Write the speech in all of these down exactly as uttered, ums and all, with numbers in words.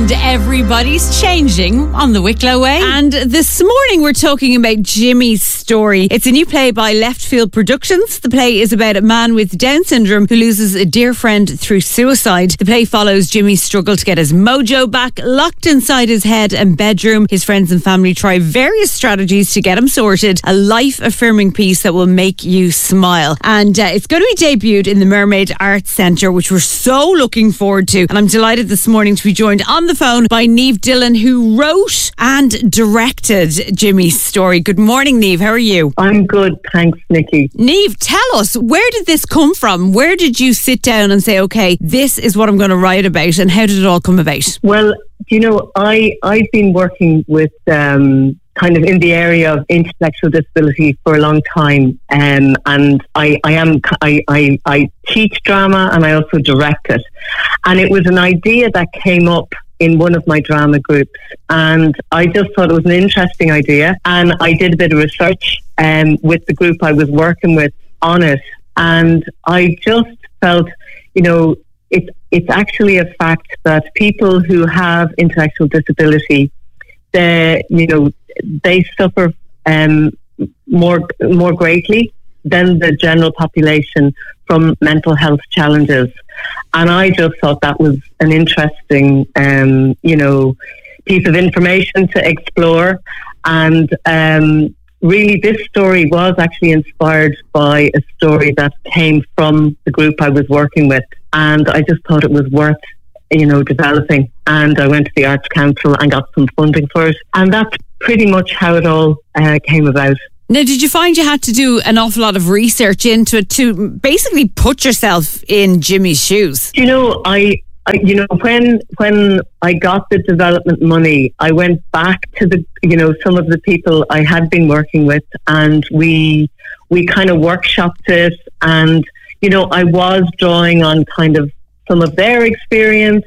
And everybody's changing on the Wicklow Way. And this morning we're talking about Jimmy's story. It's a new play by Left Field Productions. The play is about a man with Down syndrome who loses a dear friend through suicide. The play follows Jimmy's struggle to get his mojo back, locked inside his head and bedroom. His friends and family try various strategies to get him sorted. A life-affirming piece that will make you smile. And uh, it's going to be debuted in the Mermaid Arts Centre, which we're so looking forward to. And I'm delighted this morning to be joined on the phone by Niamh Dillon, who wrote and directed Jimmy's story. Good morning, Niamh. How are you? I'm good, thanks, Nikki. Niamh, tell us, where did this come from? Where did you sit down and say, okay, this is what I'm going to write about, and how did it all come about? Well, you know, I, I've been working with um, kind of in the area of intellectual disability for a long time, um, and I, I am I, I, I teach drama and I also direct it, and it was an idea that came up in one of my drama groups, and I just thought it was an interesting idea, and I did a bit of research um, with the group I was working with on it, and I just felt, you know, it's it's actually a fact that people who have intellectual disability, they you know they suffer um, more more greatly than the general population from mental health challenges. And I just thought that was an interesting, um, you know, piece of information to explore. And um, really, this story was actually inspired by a story that came from the group I was working with. And I just thought it was worth, you know, developing. And I went to the Arts Council and got some funding for it. And that's pretty much how it all uh, came about. Now, did you find you had to do an awful lot of research into it to basically put yourself in Jimmy's shoes? You know, I, I, you know, when when I got the development money, I went back to the, you know, some of the people I had been working with, and we we kind of workshopped it, and you know, I was drawing on kind of some of their experience.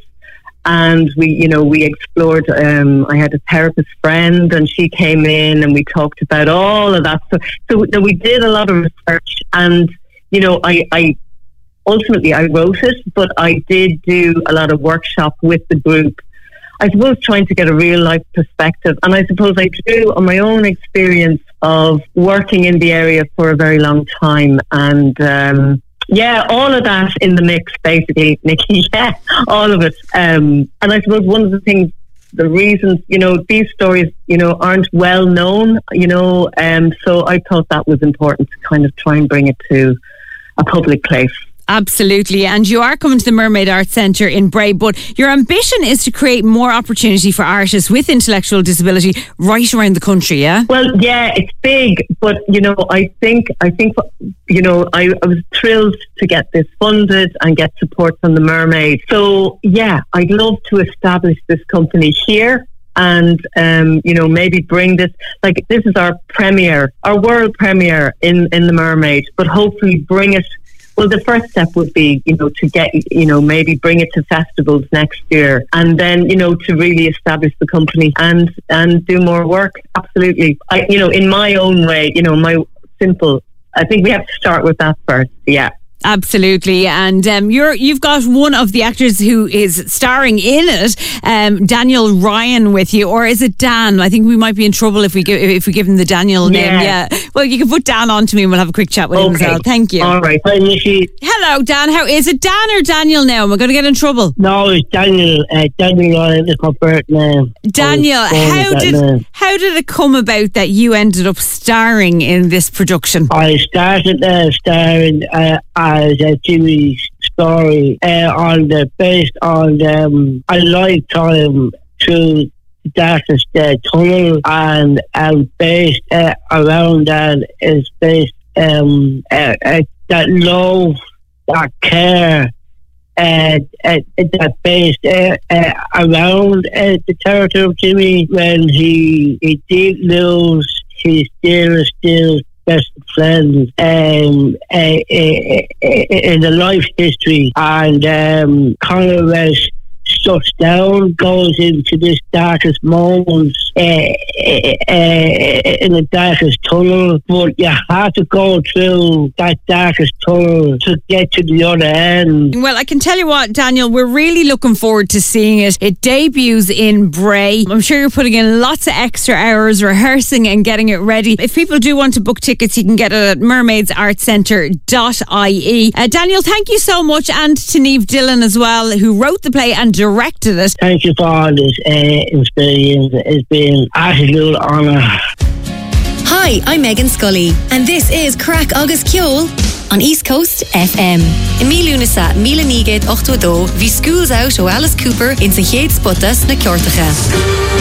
And we, you know, we explored, um, I had a therapist friend and she came in and we talked about all of that. So, so, so we did a lot of research, and, you know, I, I ultimately I wrote it, but I did do a lot of workshop with the group. I suppose trying to get a real life perspective. And I suppose I drew on my own experience of working in the area for a very long time. And, um, yeah, all of that in the mix, basically, Nikki. Yeah, all of it. Um, and I suppose one of the things, the reasons, you know, these stories, you know, aren't well known, you know, um, so I thought that was important to kind of try and bring it to a public place. Absolutely. And you are coming to the Mermaid Arts Centre in Bray, but your ambition is to create more opportunity for artists with intellectual disability right around the country, yeah? Well, yeah, it's big, but, you know, I think, I think, you know, I, I was thrilled to get this funded and get support from the Mermaid. So, yeah, I'd love to establish this company here. And, um, you know, maybe bring this, like, this is our premiere, our world premiere in, in the Mermaid, but hopefully bring it. Well, the first step would be, you know, to get, you know, maybe bring it to festivals next year, and then, you know, to really establish the company and and do more work. Absolutely. I, you know, in my own way, you know, my simple, I think we have to start with that first. Yeah. Absolutely. And um, you're, you've got one of the actors who is starring in it, um, Daniel Ryan, with you. Or is it Dan? I think we might be in trouble if we give, if we give him the Daniel name. Yeah. Yeah. Well, you can put Dan on to me and we'll have a quick chat with okay. him as well. Thank you. All right. Hi, Nikki. Hello, Dan. How is it, Dan or Daniel now? Am I going to get in trouble? No, it's Daniel. Uh, Daniel Ryan is my birth name. Daniel, how did name. how did it come about that you ended up starring in this production? I started uh, starring uh, as uh, Jimmy's story uh, on the based on um, a lifetime through the darkest uh, tunnel, and um, based uh, around that is based um, uh, uh, that love, that care. Uh, uh, that based uh, uh, around uh, the character of Jimmy when he, he did lose his dearest, dearest best friend um, uh, uh, uh, in the life history, and um, kind of uh, shuts down, goes into this darkest moments uh, uh, in the darkest tunnel, but you have to go through that darkest tunnel to get to the other end. Well, I can tell you what, Daniel, we're really looking forward to seeing it. It debuts in Bray. I'm sure you're putting in lots of extra hours rehearsing and getting it ready. If people do want to book tickets, you can get it at mermaids art centre dot I E. Uh, Daniel, thank you so much, and to Niamh Dillon as well, who wrote the play and directed it. Thank you for all this uh, experience. It's been an absolute honour. Hi, I'm Megan Scully, and this is Crack Agus Ceol on East Coast F M. In mí lúnasa, míle nígéad ochtó dó, bhí schools out o Alice Cooper in sa chéad spotas na Ceortacha.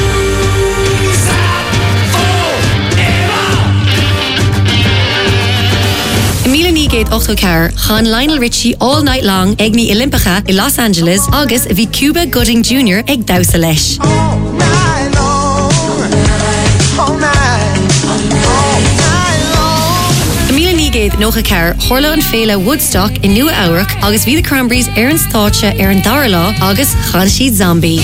Míle nígéad ochtó car, chan Lionel Richie all night long ag ní Olympicha in Los Angeles, agus bhí Cuba Gooding Junior ag dawsa leis. All night long, all night, all night long. Míle nígéad nócha car, Horla an Féile Woodstock in Nua Eabhrac, agus bhí the Cranberries ar an stáitse ar an dara lá, agus chan siad Zombie.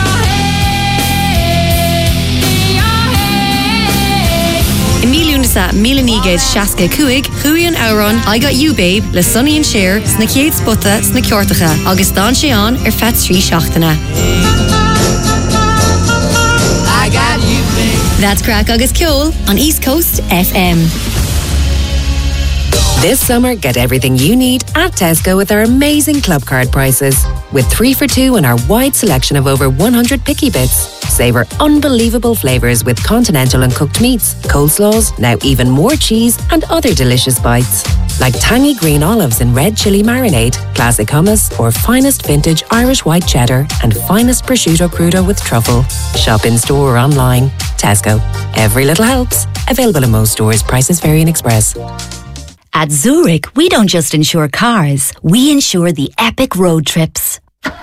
Sa míle nígéad seasca cuaig, chuaigh an Auron, I Got You Babe, le Sonny and Cher, sna chéad spotta sna Ceortacha, agus dan sé an ar fat trí seachtainna. I got you, babe. That's Crack Agus Ceol on East Coast F M. This summer, get everything you need at Tesco with our amazing club card prices. With three for two and our wide selection of over one hundred picky bits. Savour unbelievable flavours with continental and cooked meats, coleslaws, now even more cheese and other delicious bites. Like tangy green olives in red chilli marinade, classic hummus, or finest vintage Irish white cheddar and finest prosciutto crudo with truffle. Shop in store or online. Tesco. Every little helps. Available in most stores. Prices vary in Express. At Zurich, we don't just insure cars, we insure the epic road trips.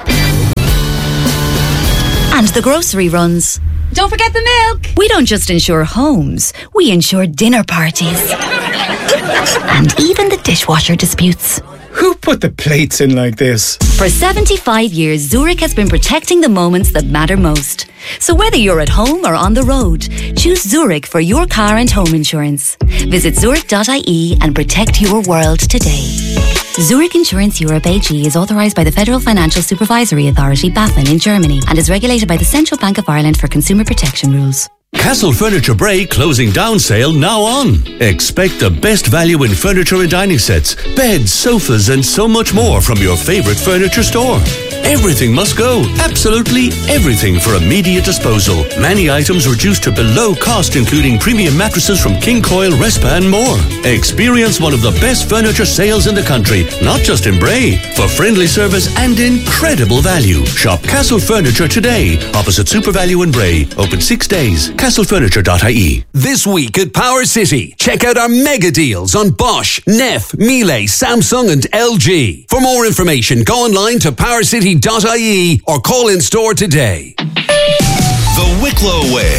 And the grocery runs. Don't forget the milk. We don't just insure homes, we insure dinner parties. And even the dishwasher disputes. Who put the plates in like this? For seventy-five years, Zurich has been protecting the moments that matter most. So whether you're at home or on the road, choose Zurich for your car and home insurance. Visit zurich dot I E and protect your world today. Zurich Insurance Europe A G is authorised by the Federal Financial Supervisory Authority, BaFin, in Germany, and is regulated by the Central Bank of Ireland for consumer protection rules. Castle Furniture Bray closing down sale now on. Expect the best value in furniture and dining sets, beds, sofas and so much more from your favourite furniture store. Everything must go. Absolutely everything for immediate disposal. Many items reduced to below cost, including premium mattresses from King Coil, Respa and more. Experience one of the best furniture sales in the country, not just in Bray, for friendly service and incredible value. Shop Castle Furniture today, opposite SuperValue in Bray. Open six days. castle furniture dot I E. This week at Power City, check out our mega deals on Bosch, Neff, Miele, Samsung and L G. For more information, go online to power city dot I E or call in store today. The Wicklow Way.